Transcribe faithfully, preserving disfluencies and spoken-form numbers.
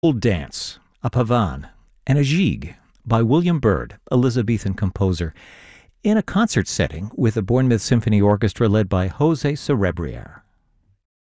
Old Dance, a Pavan, and a Gigue by William Byrd, Elizabethan composer, in a concert setting with the Bournemouth Symphony Orchestra led by Jose Cerebriere.